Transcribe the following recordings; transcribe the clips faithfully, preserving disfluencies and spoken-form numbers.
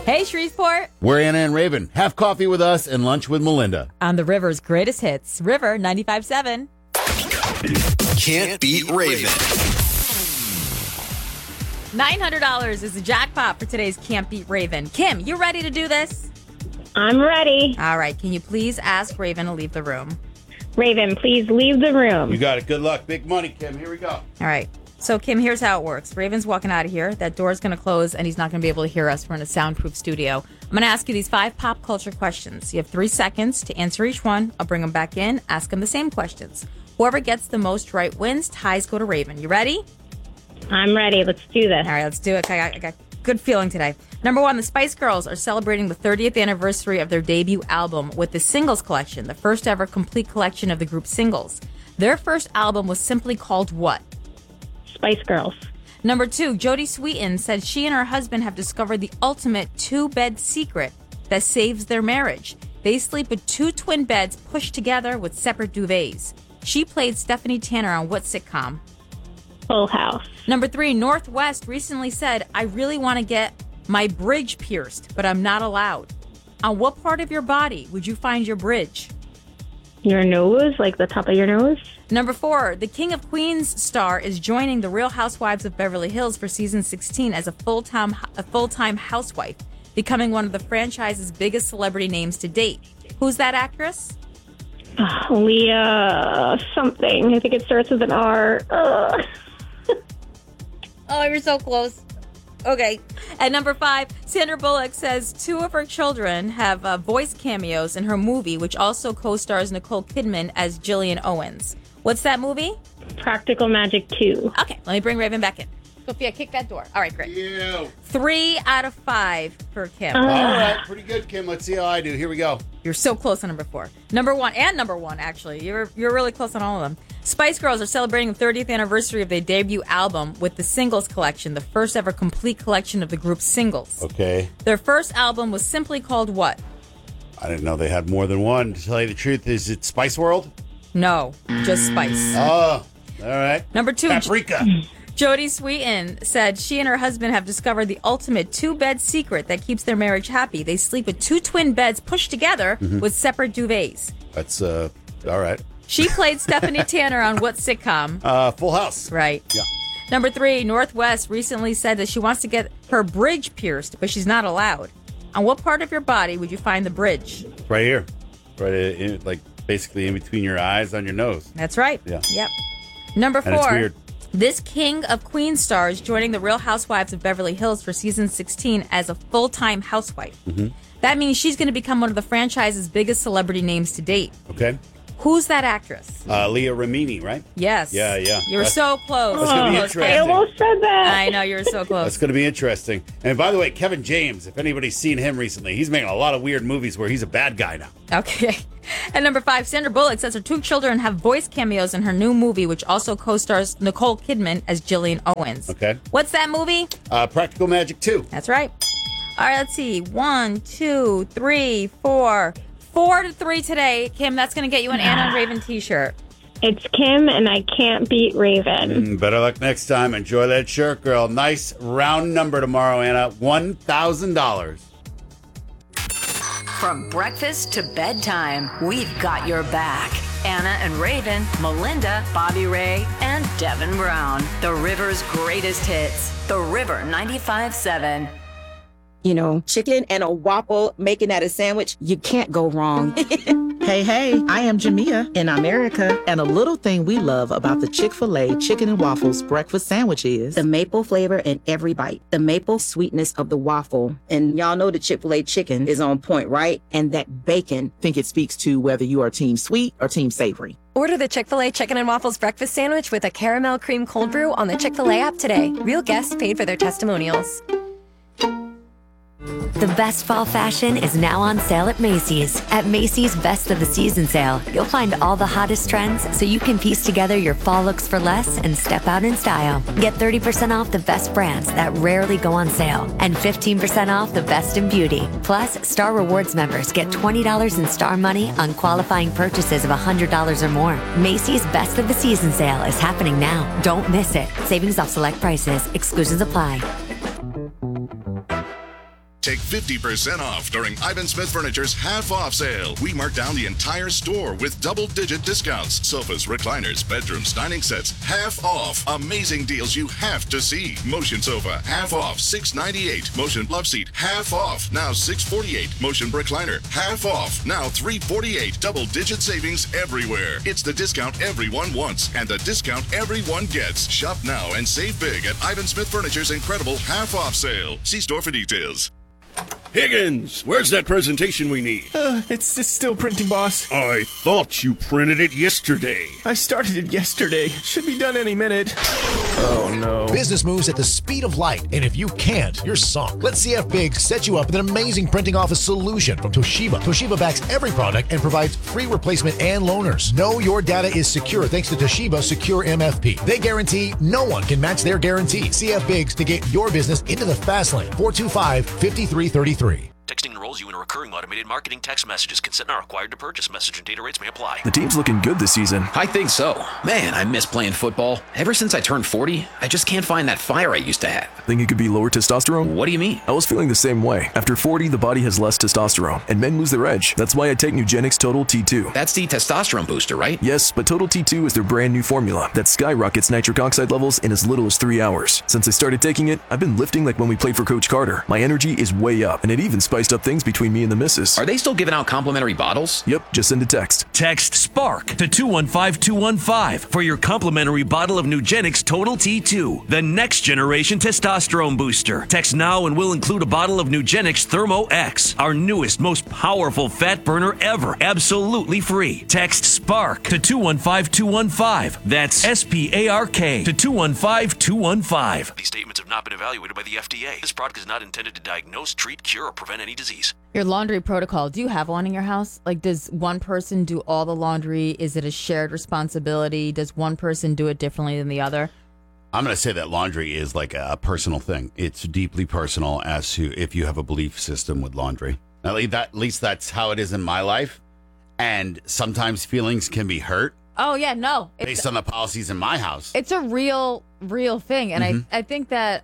Hey, Shreveport. We're Anna and Raven. Have coffee with us and lunch with Melinda. On the River's greatest hits, River ninety-five point seven. Can't beat Raven. nine hundred dollars is the jackpot for today's Can't Beat Raven. Kim, you ready to do this? I'm ready. All right. Can you please ask Raven to leave the room? Raven, please leave the room. You got it. Good luck. Big money, Kim. Here we go. All right. So, Kim, here's how it works. Raven's walking out of here. That door's going to close, and he's not going to be able to hear us. We're in a soundproof studio. I'm going to ask you these five pop culture questions. You have three seconds to answer each one. I'll bring them back in, ask them the same questions. Whoever gets the most right wins. Ties go to Raven. You ready? I'm ready. Let's do this. All right, let's do it. I got, I got good feeling today. Number one, the Spice Girls are celebrating the thirtieth anniversary of their debut album with the Singles Collection, the first ever complete collection of the group's singles. Their first album was simply called what? Spice Girls. Number two, Jodie Sweetin said she and her husband have discovered the ultimate two-bed secret that saves their marriage. They sleep with two twin beds pushed together with separate duvets. She played Stephanie Tanner on what sitcom? Full House. Number three, Northwest recently said, I really want to get my bridge pierced, but I'm not allowed. On what part of your body would you find your bridge? Your nose, like the top of your nose. Number four, the King of Queens star is joining the Real Housewives of Beverly Hills for season sixteen as a full-time a full-time housewife, becoming one of the franchise's biggest celebrity names to date. Who's that actress? Uh, Leah something. I think it starts with an R. Uh. Oh, you're so close. Okay. At number five, Sandra Bullock says two of her children have uh, voice cameos in her movie, which also co-stars Nicole Kidman as Gillian Owens. What's that movie? Practical Magic two. Okay, let me bring Raven back in. Sophia, kick that door. All right, great. You. Three out of five for Kim. Uh. All right. Pretty good, Kim. Let's see how I do. Here we go. You're so close on number four. Number one and number one, actually. You're you're really close on all of them. Spice Girls are celebrating the thirtieth anniversary of their debut album with the Singles Collection, the first ever complete collection of the group's singles. Okay. Their first album was simply called what? I didn't know they had more than one. To tell you the truth, is it Spice World? No, just Spice. Oh, all right. Number two, Paprika. Jodie Sweetin said she and her husband have discovered the ultimate two-bed secret that keeps their marriage happy. They sleep with two twin beds pushed together Mm-hmm. with separate duvets. That's, uh, all right. She played Stephanie Tanner on what sitcom? Uh, Full House. Right. Yeah. Number three, Northwest recently said that she wants to get her bridge pierced, but she's not allowed. On what part of your body would you find the bridge? Right here. Right in, like, basically in between your eyes on your nose. That's right. Yeah. Yep. Number And it's four, weird. this King of Queens star is joining the Real Housewives of Beverly Hills for season sixteen as a full-time housewife. Mm-hmm. That means she's going to become one of the franchise's biggest celebrity names to date. Okay. Who's that actress? Uh, Leah Remini, right? Yes. Yeah, yeah. You were That's- so close. That's gonna be Close. interesting. I almost said that. I know, you were so close. That's going to be interesting. And by the way, Kevin James, if anybody's seen him recently, he's making a lot of weird movies where he's a bad guy now. Okay. And number five, Sandra Bullock says her two children have voice cameos in her new movie, which also co-stars Nicole Kidman as Gillian Owens. Okay. What's that movie? Uh, Practical Magic two. That's right. All right, let's see. One, two, three, four. Four to three today. Kim, that's going to get you an Anna and Raven t-shirt. It's Kim, and I can't beat Raven. Mm, better luck next time. Enjoy that shirt, girl. Nice round number tomorrow, Anna. one thousand dollars. From breakfast to bedtime, we've got your back. Anna and Raven, Melinda, Bobby Ray, and Devin Brown. The River's greatest hits. The River ninety-five point seven. You know, chicken and a waffle, making that a sandwich, you can't go wrong. Hey, hey, I am Jamia in America, and a little thing we love about the Chick-fil-A Chicken and Waffles breakfast sandwich is The maple flavor in every bite, the maple sweetness of the waffle. And y'all know the Chick-fil-A chicken is on point, right? And that bacon. I think it speaks to whether you are team sweet or team savory. Order the Chick-fil-A Chicken and Waffles breakfast sandwich with a caramel cream cold brew on the Chick-fil-A app today. Real guests paid for their testimonials. The best fall fashion is now on sale at Macy's. At Macy's Best of the Season sale, you'll find all the hottest trends so you can piece together your fall looks for less and step out in style. Get thirty percent off the best brands that rarely go on sale and fifteen percent off the best in beauty. Plus, Star Rewards members get twenty dollars in Star Money on qualifying purchases of one hundred dollars or more. Macy's Best of the Season sale is happening now. Don't miss it. Savings off select prices. Exclusions apply. Take fifty percent off during Ivan Smith Furniture's half-off sale. We mark down the entire store with double-digit discounts. Sofas, recliners, bedrooms, dining sets, half off. Amazing deals you have to see. Motion sofa, half off, six ninety-eight. Motion love seat, half off, now six forty-eight. Motion recliner, half off, now three forty-eight. Double-digit savings everywhere. It's the discount everyone wants and the discount everyone gets. Shop now and save big at Ivan Smith Furniture's incredible half-off sale. See store for details. Higgins, where's that presentation we need? Uh, it's, it's still printing, boss. I thought you printed it yesterday. I started it yesterday. Should be done any minute. Oh, no. Business moves at the speed of light, and if you can't, you're sunk. Let C F Biggs set you up with an amazing printing office solution from Toshiba. Toshiba backs every product and provides free replacement and loaners. Know your data is secure thanks to Toshiba Secure M F P. They guarantee no one can match their guarantee. C F Biggs to get your business into the fast lane. four two five, five three three three. Texting enrolls you in a recurring automated marketing text messages. Consent not required to purchase. Message and data rates may apply. The team's looking good this season. I think so. Man, I miss playing football. Ever since I turned forty, I just can't find that fire I used to have. Think it could be lower testosterone? What do you mean? I was feeling the same way. After forty, the body has less testosterone, and men lose their edge. That's why I take Nugenix Total T two. That's the testosterone booster, right? Yes, but Total T two is their brand new formula that skyrockets nitric oxide levels in as little as three hours. Since I started taking it, I've been lifting like when we played for Coach Carter. My energy is way up, and it even spiced up things between me and the missus. Are they still giving out complimentary bottles? Yep, just send a text. Text SPARK to two one five two one five for your complimentary bottle of Nugenix Total T two, the next generation testosterone booster. Text now and we'll include a bottle of Nugenix Thermo X, our newest, most powerful fat burner ever, absolutely free. Text SPARK to two one five two one five. That's S P A R K to two one five two one five. These statements have not been evaluated by the F D A. This product is not intended to diagnose, treat, cure, or prevent any disease. Your laundry protocol, do you have one in your house? Like, does one person do all the laundry? Is it a shared responsibility? Does one person do it differently than the other? I'm going to say that laundry is like a personal thing. It's deeply personal as to if you have a belief system with laundry. At least, that, at least that's how it is in my life. And sometimes feelings can be hurt. Oh, yeah, no. It's, based on the policies in my house. It's a real, real thing. And mm-hmm. I, I think that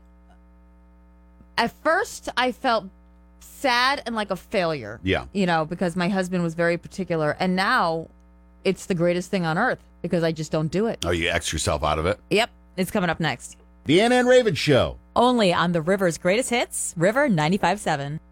at first I felt sad and like a failure. Yeah. You know, because my husband was very particular. And now it's the greatest thing on earth because I just don't do it. Oh, you X yourself out of it? Yep. It's coming up next. The Anna and Raven Show. Only on the River's greatest hits, River ninety-five point seven.